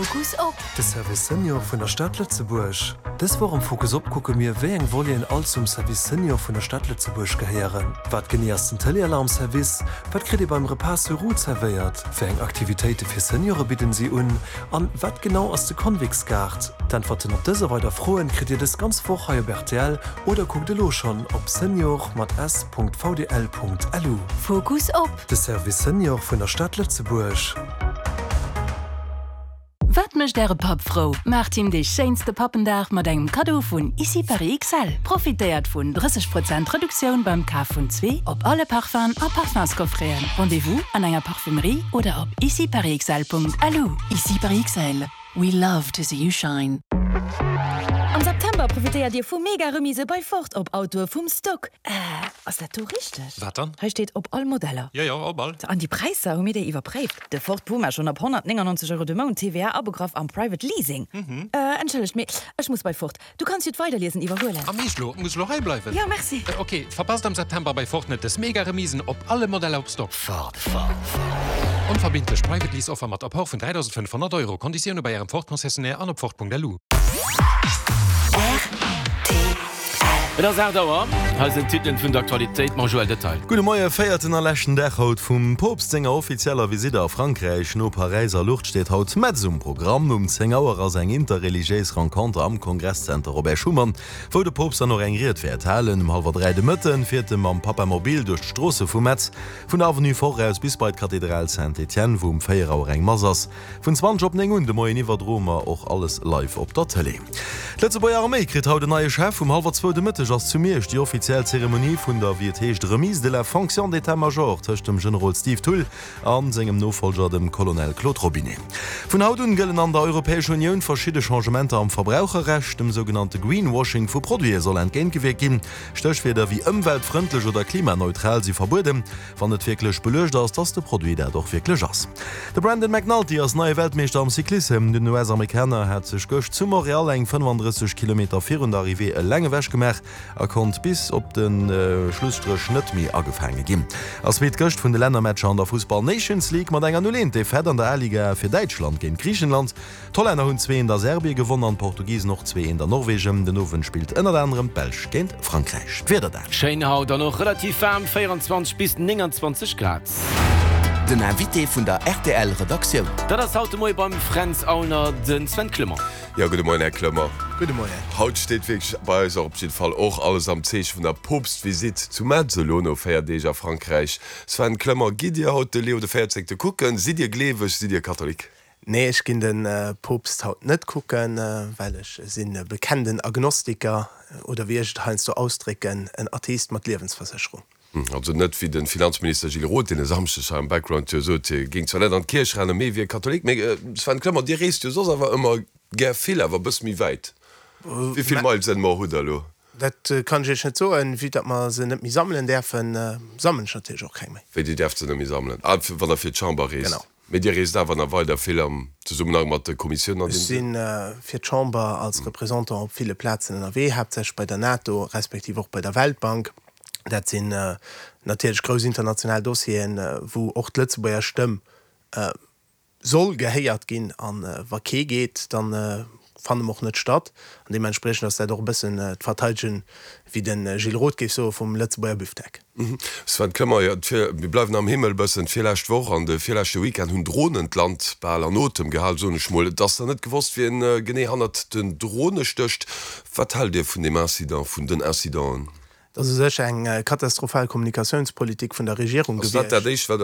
Fokus op. De Service Senior vun der Stadt Lützeburg. Des worum Fokus op gucke mir wé eng wolle en all zum Service Senior vun der Stadt Lützeburg geheieren. Wat genieersten Telealarmservice, wat krit ihr beim Repas Route serviert, fir eng Aktivitäten fir Seniore bieten sie an wat genau aus de Konviksgard. Dann wat op dese weiter frohen krit ihr des ganz vorheier Bertel oder guckt lo schon op senior.s.vdl.lu. Fokus op. De Service Senior vun der Stadt Lützeburg. Wat mecht der Papfrau? Macht ihm de schönste Pappendach mat engem Kado vun Easy Paris XL. Profitiert vun 30% Reduktion beim K vun 2 op alle Parfum a Parfumskoffrieren. Rendez-vous an enger Parfümerie oder op easyparisxl.lu. Easy Paris XL. We love to see you shine. Am September profitiert dir vu mega Remise bei Ford op Auto vum Stock. Was der touristisch? Wat dann? He steht op all Modelle. Ja, op all. An die Preise mir der iwwerprägt. Der Ford Puma schon ab 199 € de Mount TVA abgegraf am Private Leasing. Entschuldigt mir, ich muss bei Ford. Du kannst jetzt weiterlesen überholen. Am muss lo bleiben. Ja, merci. Okay, verpasst am September bei Ford net des mega Remisen op alle Modelle op Stock. Ford. Unverbindlich Private Lease Offer mat op von 3.500 €. Konditionen bei ihrem Ford-Konzessionär an op Ford.lu. Dauer den Titel vun der Aktualität manuel Detail. Gute Moier feierten erlächen der haut vum Popszinger offizieller Visite a Frankreich no Pariser Luft steht haut Metzum Programm Zengauer as eng interreligiös Rencontre am Kongresscenter Robert Schumann, wo de Popster noch engiert werd halen halber 3 de Mëtten firte am Papamobil durch Strosse vu Metz vun Avenue Forres bis bei Kathedral Saint-Etienne vum Feierauer eng Massers vun 20 op eng de Moie Niverdromer och alles live op der Tele. Letze bei Armee krit haut de neue Chef halber 2 de Mitte just zu mir die offizielle Zeremonie vun der Viertecht Remise de la Fonction d'État-Major tcht dem General Steve Tull an segem Nofolger dem Colonel Claude Robinet. Vun Hautun gëllen an der Europäische Union verschiedene Changementer am Verbraucherrecht, dem sogenannte Greenwashing vu Produe soll entgegengewirkt gin, Stöchfeder wie umweltfreundlich oder klimaneutral sie verboten, wann net wirklich belecht ass dats de Produkt der doch wirklich ass. De Brandon McNulty als neue Weltmeister am Cyklism, den US-Amerikaner hat sech gocht zu Montreal eng 35 km vir der Arrivé e lange wäsch gemerk, konnte bis op den Schlussstrich net mi agefangen gin. Als weet gocht vun de Ländermatscher an der Fußball Nations League mat enger Nullente fäd an der Liga fir Deutschland gegen Griechenland. Tollner hunn 2 in der Serbie gewonnen an Portugies noch 2 in der Norwegen. Den Owen spielt ënner anderem Belsch géint Frankreich. Weder dat. Scheinhaut da noch relativ warm 24 bis 29 Grad. Den Invité vun der RTL-Redaktion. Da das haut moi beim Franz Auner den Sven Klemmer. Ja, gute Morgen, Herr Klemmer. Gute Morgen. Haut steht wirklich bei uns auf jeden Fall auch alles am Tisch von der Popstvisit zu Mezzolono feiert déjà Frankreich. Sven Klemmer, geht ihr heute Leo XIV gucken? Seid ihr gläubig, seid ihr Katholik? Nee, ich gehen den Popst haut nicht gucken, weil ich sind bekannten Agnostiker oder wie ich heinst du ausdrücken, ein Atheist mit Lebensversicherung. Also net wie den Finanzminister Gilles Roth in Samste im Background so, ging zwar net an Kirchreine mé wie Katholik Klemmer die rest du so aber immer ger viel aber bis mi weit. Wieviel Mal sind mo Hudalo? Dat kann ich net so wie dat man se net mi sammeln derfen sammeln auch kein. Wie die derft mi sammeln. Wann der fir Chamber is. Genau. Mit dir is da wann der Wahl der Film zu summen mat der Kommission sinn fir Chamber als Repräsentant op viele Plätzen in NRW habt sech bei der NATO respektiv auch bei der Weltbank. Dat sinn natürlich groß international Dossien, wo och Lützebauer Stimme soll geheiert gin an Wake geht, dann fand auch net statt. An dementsprechend dass doch ein bisschen verteilchen wie den Gilles Roth gi so vom Lützebauer Büfteck. Sven Klemmer, ja, wir bleiben am Himmel bëssen vielleicht woch an de vielleicht Weekend hun Drohnenland bei aller Notem gehalt so schmolle, dass er net gewusst wie en gene hannnert den Drohne stöcht. Verteil dir vun dem Incident vun den Incidenten. Das ist sech eng katastrophal Kommunikationspolitik von der Regierung muss halt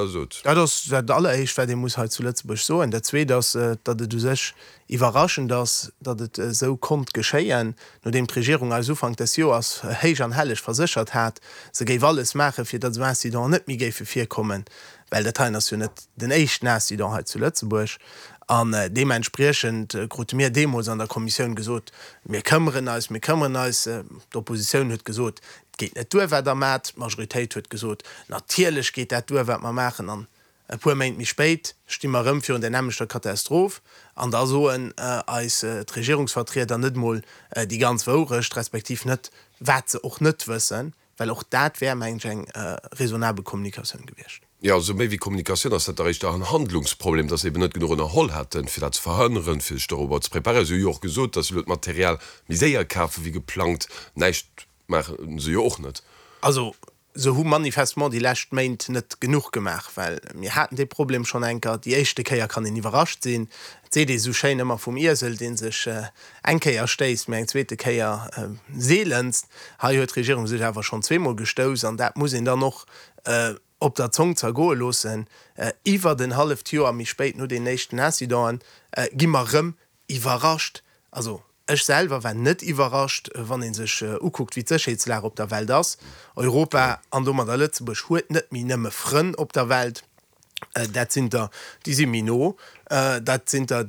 zuletzt so und der zwe dass du sech überraschen dass het so kommt geschéien nur dem Regierung als Ufang des Joas heich an hellig versichert hat se ge alles mache fir dat net mi ge fir kommen weil der Teil net den echt nas zu Lützeburg an dementsprechend grot mir Demos an der Kommission gesot mir këmmeren als d'Opposition huet gesot geht net duwer der mat Majoritéit huet gesot natierlech geht dat duwer man machen an puer meint mich spéit stimmer ëmfir den nämlichster Katastroph an da so als Regierungsvertreter net moll die ganz worecht respektiv net wat ze och net wëssen weil auch dat wär eng raisonable Kommunikation gewircht. Ja, so méi wie Kommunikation ass der rich ein Handlungsproblem, dat eben net genug Holl hätten fir dat verhënneren fir darüber zu preparieren. So joch gesot, dat Material miséier kafe wie geplant neicht machen se och net. Also so hu manifestement die Lächt meint net genug gemacht, weil mir hatten de Problem schon enker, die echte Käier kann den überrascht sinn. CD so schein immer vom Isel, den sech enkeier steist mir eng zweete Käier seelenst, ha huet Regierung sich einfach schon zweimal gestos an dat muss da noch op der Zong zergoe losen iwwer den half Joer mich speit nur den nächsten Nasidan gimmer rëm iwwerrascht, also ech selber wenn net iwwerrascht, wann en sech uguckt wie Zechheitslehrer op der Welt ass. Europa an dommer der Lützeburg huet net mi nëmme fën op der Welt. Dat sind da die Mino, dat sind da